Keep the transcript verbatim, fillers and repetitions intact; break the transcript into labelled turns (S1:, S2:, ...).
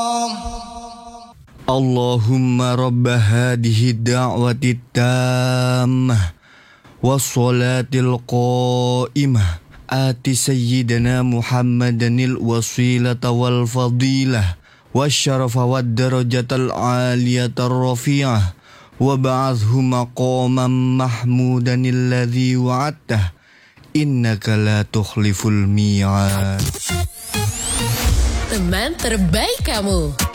S1: Allahumma rabba hadhihi da'wati tammah wassalatil qa'imah ati sayyidina Muhammadanil wasilata wal fadilah wasyarafa wad darajatal aliyatar rafi'ah wa ba'athu maqaman mahmudanil ladzi wa'adtah innaka la tukhliful mi'ad.
S2: Teman terbaik kamu.